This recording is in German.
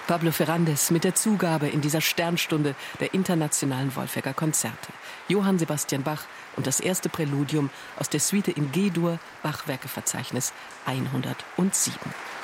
Pablo Ferrandez mit der Zugabe in dieser Sternstunde der internationalen Wolfegger Konzerte. Johann Sebastian Bach und das erste Präludium aus der Suite in G-Dur, Bachwerkeverzeichnis 107.